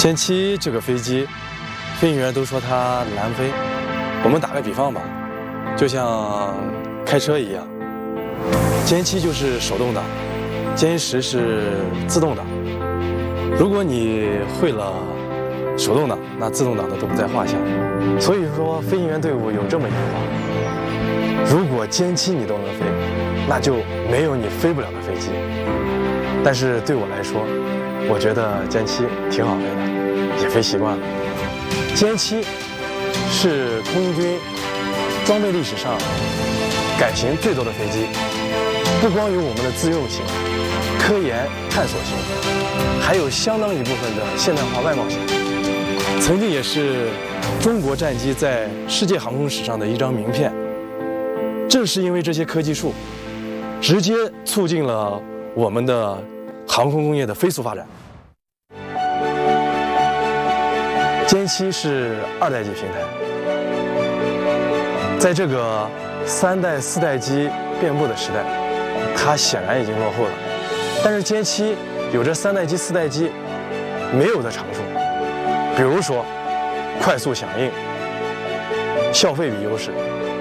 歼七这个飞机，飞行员都说它难飞。我们打个比方吧，就像开车一样，歼七就是手动挡，歼10是自动挡。如果你会了手动挡，那自动挡的都不在话下。所以说，飞行员队伍有这么一句话：如果歼七你都能飞，那就没有你飞不了的飞机。但是对我来说，我觉得歼七挺好飞的，也飞习惯了。歼七是空军装备历史上改型最多的飞机，不光有我们的自用型、科研探索型，还有相当一部分的现代化外贸型。曾经也是中国战机在世界航空史上的一张名片。正是因为这些科技树，直接促进了我们的航空工业的飞速发展。歼七是2代机平台，在这个3代、4代机遍布的时代，它显然已经落后了。但是歼七有着3代机、4代机没有的长处，比如说快速响应、消费比优势、